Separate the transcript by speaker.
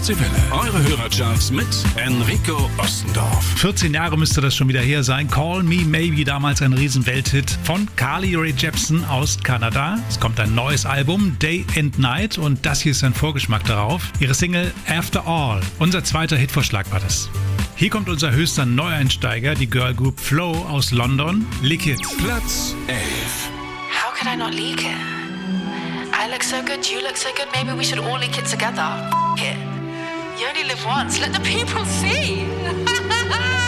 Speaker 1: Deutsche Welle. Eure Hörercharts mit Enrico Ostendorf.
Speaker 2: 14 Jahre müsste das schon wieder her sein. Call Me Maybe, damals ein Riesen-Welthit von Carly Rae Jepsen aus Kanada. Es kommt ein neues Album, Day and Night, und das hier ist ein Vorgeschmack darauf. Ihre Single After All. Unser zweiter Hitvorschlag war das. Hier kommt unser höchster Neueinsteiger, die Girlgroup Flow aus London, Lick It.
Speaker 1: Platz 11.
Speaker 3: How could I not leak it? I look so good, you look so good, maybe we should all leak it together. F*** it. You only live once, let the people see.